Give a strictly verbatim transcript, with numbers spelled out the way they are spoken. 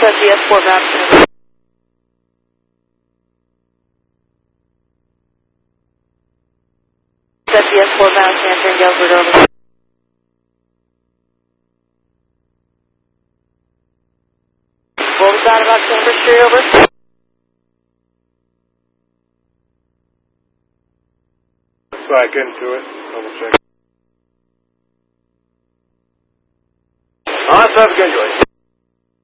F D S four Vatican. F D S four Vatican, San Galford, over. What was that about Cambridge Street, over? Back into it, double check. On subject